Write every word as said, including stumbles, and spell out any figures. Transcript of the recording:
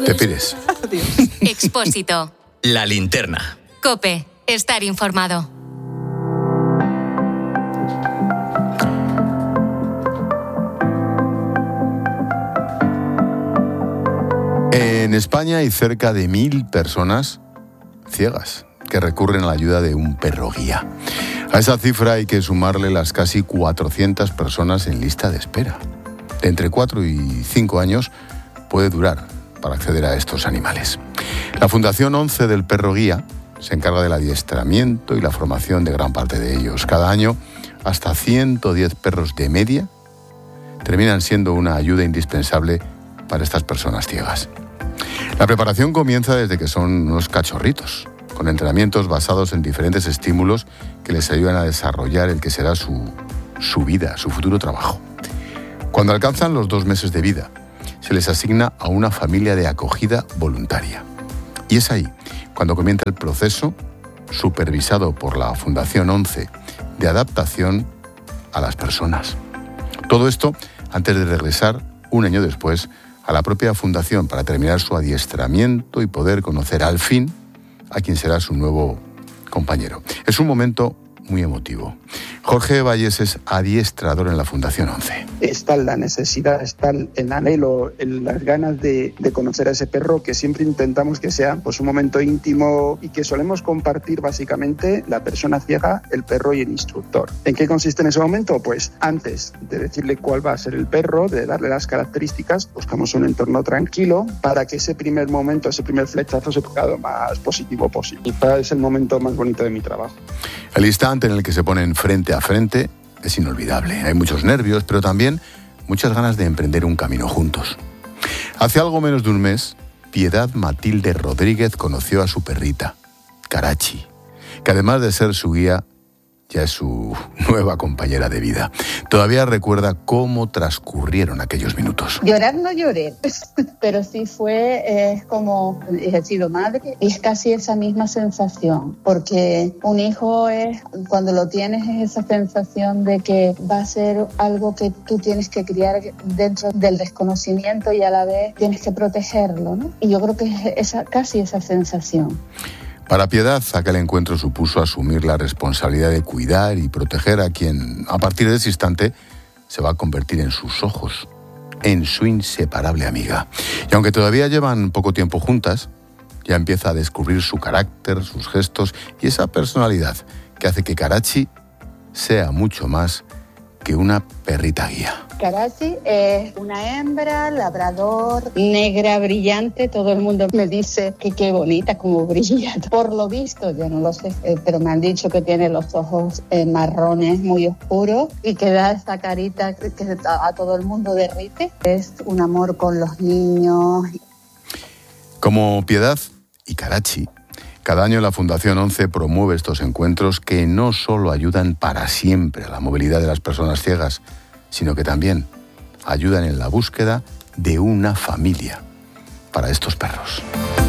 Te pides. Expósito. La linterna. COPE. Estar informado. En España hay cerca de mil personas ciegas que recurren a la ayuda de un perro guía. A esa cifra hay que sumarle las casi cuatrocientas personas en lista de espera. De entre cuatro y cinco años puede durar para acceder a estos animales. La Fundación once del Perro Guía se encarga del adiestramiento y la formación de gran parte de ellos. Cada año, hasta ciento diez perros de media terminan siendo una ayuda indispensable para estas personas ciegas. La preparación comienza desde que son unos cachorritos, con entrenamientos basados en diferentes estímulos que les ayudan a desarrollar el que será su, su vida, su futuro trabajo. Cuando alcanzan los dos meses de vida, se les asigna a una familia de acogida voluntaria. Y es ahí cuando comienza el proceso, supervisado por la Fundación once, de adaptación a las personas. Todo esto antes de regresar, un año después, a la propia Fundación para terminar su adiestramiento y poder conocer al fin a quien será su nuevo compañero. Es un momento muy emotivo. Jorge Valles es adiestrador en la Fundación once. Está la necesidad, está el anhelo, las ganas de, de conocer a ese perro, que siempre intentamos que sea pues, un momento íntimo y que solemos compartir básicamente la persona ciega, el perro y el instructor. ¿En qué consiste en ese momento? Pues antes de decirle cuál va a ser el perro, de darle las características, buscamos un entorno tranquilo para que ese primer momento, ese primer flechazo se ponga lo más positivo posible. Quizá es el momento más bonito de mi trabajo. El instante en el que se ponen frente a frente es inolvidable. Hay muchos nervios, pero también muchas ganas de emprender un camino juntos. Hace algo menos de un mes, Piedad Matilde Rodríguez conoció a su perrita, Karachi, que además de ser su guía, ya es su nueva compañera de vida. Todavía recuerda cómo transcurrieron aquellos minutos. Llorar no lloré, pero sí fue eh, como he sido madre y es casi esa misma sensación, porque un hijo es, cuando lo tienes, es esa sensación de que va a ser algo que tú tienes que criar dentro del desconocimiento y a la vez tienes que protegerlo, ¿no? Y yo creo que es esa, casi esa sensación. Para Piedad, aquel encuentro supuso asumir la responsabilidad de cuidar y proteger a quien, a partir de ese instante, se va a convertir en sus ojos, en su inseparable amiga. Y aunque todavía llevan poco tiempo juntas, ya empieza a descubrir su carácter, sus gestos y esa personalidad que hace que Karachi sea mucho más que una perrita guía. Karachi es una hembra, labrador, negra, brillante. Todo el mundo me dice que qué bonita, como brilla. Por lo visto, yo no lo sé, eh, pero me han dicho que tiene los ojos eh, marrones muy oscuros y que da esa carita que, que a todo el mundo derrite. Es un amor con los niños. Como Piedad y Karachi, cada año la Fundación once promueve estos encuentros que no solo ayudan para siempre a la movilidad de las personas ciegas, sino que también ayudan en la búsqueda de una familia para estos perros.